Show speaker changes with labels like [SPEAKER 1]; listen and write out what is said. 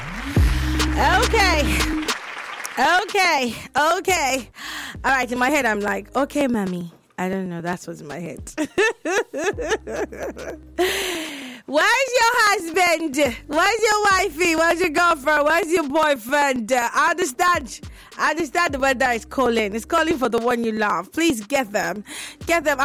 [SPEAKER 1] Okay. All right, in my head, I'm like, okay, mommy. I don't know. That's what's in my head. Where's your husband? Where's your wifey? Where's your girlfriend? Where's your boyfriend? I understand the weather is calling. It's calling for the one you love. Please get them. Get them.